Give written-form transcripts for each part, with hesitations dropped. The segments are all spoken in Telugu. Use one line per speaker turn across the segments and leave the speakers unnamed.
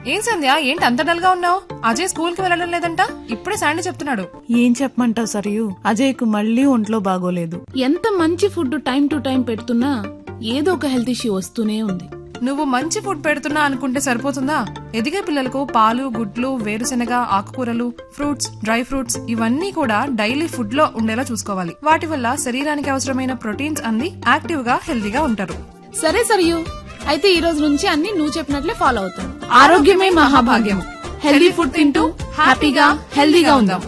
ఏం సంధ్య, ఏంటి అంత డల్ గా ఉన్నావు? అజయ్ స్కూల్ కి వెళ్ళడం లేదంట, ఇప్పుడే శాండీ చెప్తున్నాడు.
ఏం చెప్పమంటావు సరియు, అజయ్ కు మళ్ళీ ఒంట్లో బాగోలేదు.
ఎంత మంచి ఫుడ్ టైం టు టైం పెడుతున్నా ఏదో ఒక హెల్త్ ఇష్యూ వస్తూనే ఉంది.
నువ్వు మంచి ఫుడ్ పెడుతున్నా అనుకుంటే సరిపోతుందా? ఎదిగే పిల్లలకు పాలు, గుడ్లు, వేరుశెనగ, ఆకుకూరలు, ఫ్రూట్స్, డ్రై ఫ్రూట్స్ ఇవన్నీ కూడా డైలీ ఫుడ్ లో ఉండేలా చూసుకోవాలి. వాటి వల్ల శరీరానికి అవసరమైన ప్రోటీన్స్ అంది యాక్టివ్ గా హెల్దీగా ఉంటారు.
సరే సరియు, అయితే ఈ రోజు నుంచి అన్ని నువ్వు చెప్పినట్లే ఫాలో అవుతాను. ఆరోగ్యమే మహాభాగ్యం. హెల్దీ ఫుడ్ తింటూ హ్యాపీగా హెల్దీగా ఉందాం.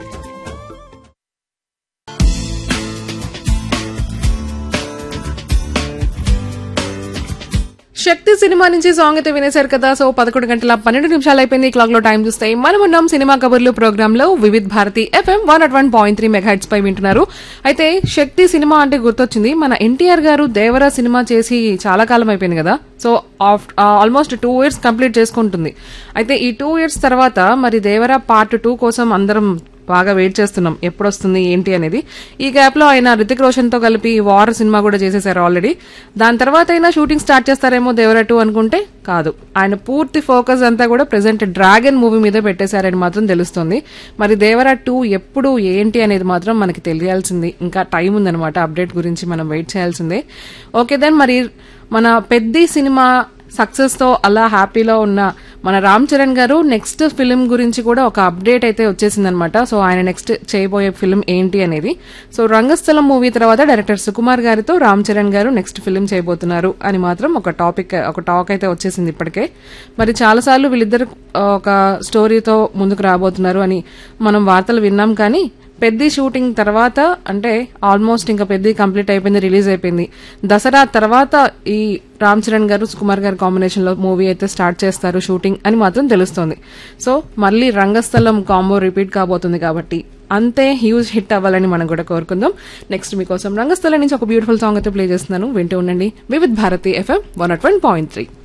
శక్తి సినిమా నుంచి సాంగ్ అయితే వినేశారు కదా. సో 11:12 అయిపోయింది. క్లాక్ లో టైం చూస్తే మనం ఉన్నాం సినిమా కబుర్లు ప్రోగ్రామ్ లో. వివిధ్ భారతి FM 101.3 మెగాహెర్ట్జ్ పై వింటున్నారు. అయితే శక్తి సినిమా అంటే గుర్తొచ్చింది, మన ఎన్టీఆర్ గారు దేవరా సినిమా చేసి చాలా కాలం అయిపోయింది కదా. సో ఆల్మోస్ట్ 2 years కంప్లీట్ చేసుకుంటుంది. అయితే ఈ 2 years తర్వాత మరి దేవరా పార్ట్ 2 కోసం అందరం బాగా వెయిట్ చేస్తున్నాం, ఎప్పుడొస్తుంది ఏంటి అనేది. ఈ గ్యాప్ లో ఆయన రితిక్ రోషన్ తో కలిపి వార్ సినిమా కూడా చేసేసారు ఆల్రెడీ. దాని తర్వాత అయినా షూటింగ్ స్టార్ట్ చేస్తారేమో దేవరా 2 అనుకుంటే కాదు, ఆయన పూర్తి ఫోకస్ అంతా కూడా ప్రెసెంట్ డ్రాగన్ మూవీ మీద పెట్టేశారని మాత్రం తెలుస్తుంది. మరి దేవరా 2 ఎప్పుడు ఏంటి అనేది మాత్రం మనకి తెలియాల్సింది, ఇంకా టైం ఉందన్నమాట. అప్డేట్ గురించి మనం వెయిట్ చేయాల్సిందే. ఓకే దెన్, మరి మన పెద్ద సినిమా సక్సెస్ తో అలా హ్యాపీలో ఉన్న మన రామ్ చరణ్ గారు నెక్స్ట్ ఫిల్మ్ గురించి కూడా ఒక అప్డేట్ అయితే వచ్చేసిందనమాట. సో ఆయన నెక్స్ట్ చేయబోయే ఫిల్మ్ ఏంటి అనేది. సో రంగస్థలం మూవీ తర్వాత డైరెక్టర్ సుకుమార్ గారితో రామ్ చరణ్ గారు నెక్స్ట్ ఫిల్మ్ చేయబోతున్నారు అని మాత్రం ఒక టాక్ అయితే వచ్చేసింది ఇప్పటికే. మరి చాలాసార్లు వీళ్ళిద్దరు ఒక స్టోరీతో ముందుకు రాబోతున్నారు అని మనం వార్తలు విన్నాం. కానీ పెద్ద షూటింగ్ తర్వాత, అంటే ఆల్మోస్ట్ ఇంకా పెద్ద కంప్లీట్ అయిపోయింది, రిలీజ్ అయిపోయింది. దసరా తర్వాత ఈ రామ్ చరణ్ గారు సుకుమార్ గారి కాంబినేషన్ లో మూవీ అయితే స్టార్ట్ చేస్తారు షూటింగ్ అని మాత్రం తెలుస్తోంది. సో మళ్ళీ రంగస్థలం కాంబో రిపీట్ కాబోతుంది కాబట్టి అంతే హ్యూజ్ హిట్ అవ్వాలని మనం కూడా కోరుకుందాం. నెక్స్ట్ మీకోసం రంగస్థలం నుంచి ఒక బ్యూటిఫుల్ సాంగ్ అయితే ప్లే చేస్తున్నాను, వింటూ ఉండండి. వివిధ్ భారతి FM 101.3.